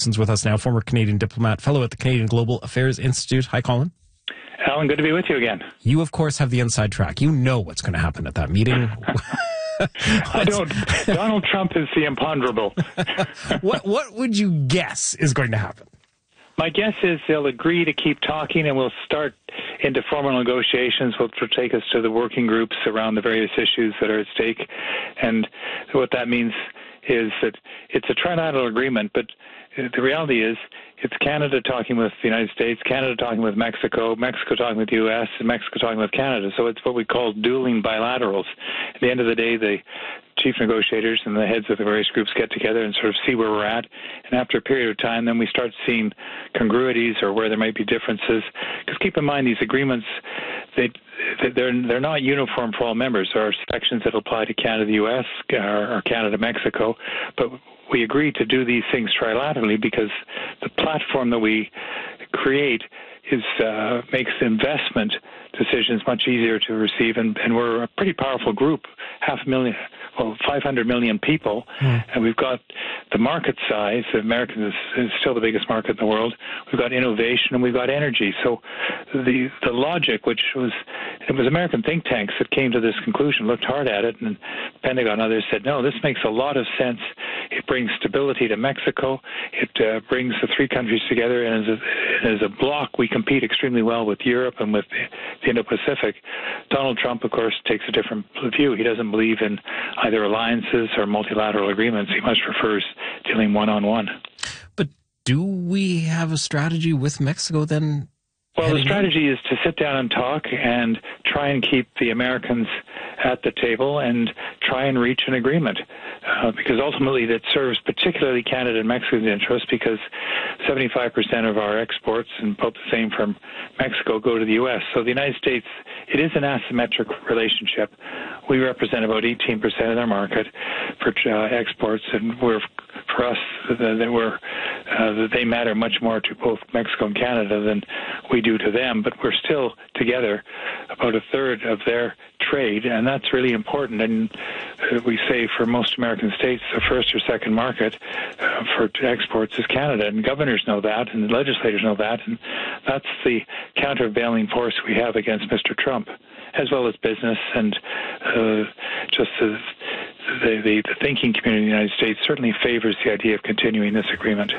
Pearson's with us now, former Canadian diplomat, fellow at the Canadian Global Affairs Institute. Hi, Colin. Alan, good to be with you again. You, of course, have the inside track. You know what's going to happen at that meeting. I don't. Donald Trump is the imponderable. What would you guess is going to happen? My guess is they'll agree to keep talking, and we'll start into formal negotiations, which will take us to the working groups around the various issues that are at stake. And what that means is that it's a trilateral agreement, but the reality is it's Canada talking with the United States, Canada talking with Mexico, Mexico talking with the U.S., and Mexico talking with Canada. So it's what we call dueling bilaterals. At the end of the day, the chief negotiators and the heads of the various groups get together and sort of see where we're at. And after a period of time, then we start seeing congruities or where there might be differences. Because keep in mind, these agreements, they're not uniform for all members. There are sections that apply to Canada, the U.S., or Canada, Mexico, but we agree to do these things trilaterally because the platform that we create makes investment decisions much easier to receive, and we're a pretty powerful group, 500 million people, and we've got the market size. America is still the biggest market in the world. We've got innovation and we've got energy. So the logic, it was American think tanks that came to this conclusion, looked hard at it, and Pentagon and others said, no, this makes a lot of sense. It brings stability to Mexico. It brings the three countries together, and as a bloc, we compete extremely well with Europe and with the Indo-Pacific. Donald Trump, of course, takes a different view. He doesn't believe in either alliances or multilateral agreements. He much prefers dealing one-on-one. But do we have a strategy with Mexico then? Well, the strategy is to sit down and talk and try and keep the Americans at the table and try and reach an agreement. Because ultimately that serves particularly Canada and Mexico's interests, because 75% of our exports, and about the same from Mexico, go to the U.S. So the United States, it is an asymmetric relationship. We represent about 18% of their market for exports, and for us, they matter much more to both Mexico and Canada than we do to them, but we're still together about a third of their trade, and that's really important. And we say for most American states, the first or second market for exports is Canada, and governors know that, and legislators know that, and that's the countervailing force we have against Mr. Trump, as well as business and just the thinking community in the United States certainly favors the idea of continuing this agreement.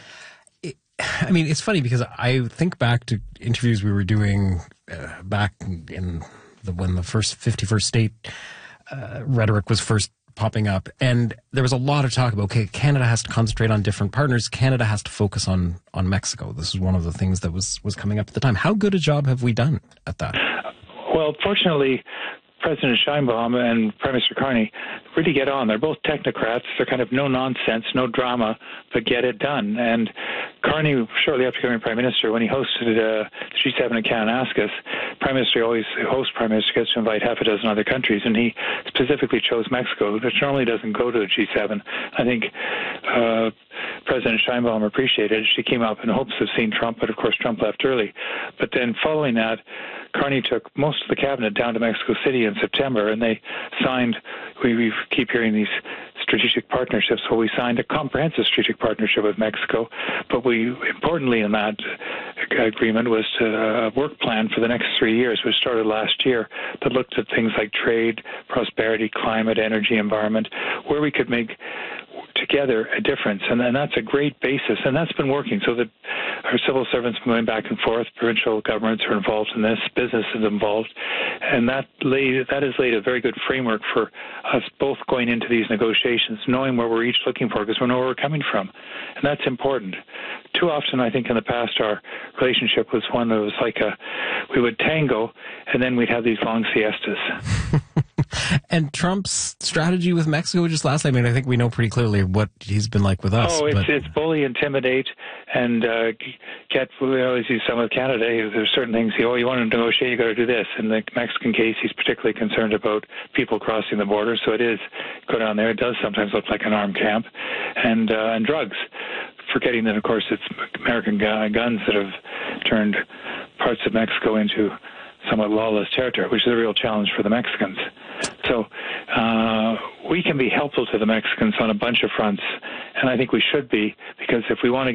I mean, it's funny because I think back to interviews we were doing back in when the first 51st state rhetoric was first popping up, and there was a lot of talk about, okay, Canada has to concentrate on different partners. Canada has to focus on Mexico. This is one of the things that was coming up at the time. How good a job have we done at that? Well, fortunately, President Sheinbaum and Prime Minister Carney really get on. They're both technocrats. They're kind of no nonsense, no drama, but get it done. And Carney, shortly after becoming Prime Minister, when he hosted the G7 in Kananaskis, host Prime Minister gets to invite half a dozen other countries, and he specifically chose Mexico, which normally doesn't go to the G7. I think President Sheinbaum appreciated it. She came up in hopes of seeing Trump, but of course Trump left early. But then following that, Carney took most of the cabinet down to Mexico City in September, and they signed, we keep hearing these strategic partnerships. Well, we signed a comprehensive strategic partnership with Mexico, but importantly in that agreement was a work plan for the next 3 years, which started last year, that looked at things like trade, prosperity, climate, energy, environment, where we could make together a difference, and that's a great basis, and that's been working. So that our civil servants been going back and forth, provincial governments are involved in this, business is involved, and that has laid a very good framework for us both going into these negotiations, knowing where we're each looking for, because we know where we're coming from, and that's important. Too often, I think in the past, our relationship was one that was like we would tango, and then we'd have these long siestas. And Trump's strategy with Mexico just last, I mean, I think we know pretty clearly what he's been like with us. Oh, it's bully, intimidate, and we always use some with Canada. There's certain things, you want to negotiate, you got to do this. In the Mexican case, he's particularly concerned about people crossing the border, so it is, go down there, it does sometimes look like an armed camp, and drugs. Forgetting that, of course, it's American guns that have turned parts of Mexico into somewhat lawless territory, which is a real challenge for the Mexicans. So we can be helpful to the Mexicans on a bunch of fronts, and I think we should be, because if we want to